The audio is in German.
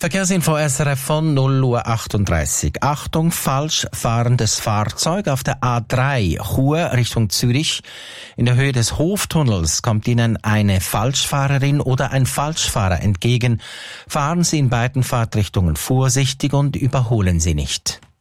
Verkehrsinfo SRF von 0:38 Uhr. Achtung, falsch fahrendes Fahrzeug auf der A3 Chur Richtung Zürich. In der Höhe des Hoftunnels kommt Ihnen eine Falschfahrerin oder ein Falschfahrer entgegen. Fahren Sie in beiden Fahrtrichtungen vorsichtig und überholen Sie nicht.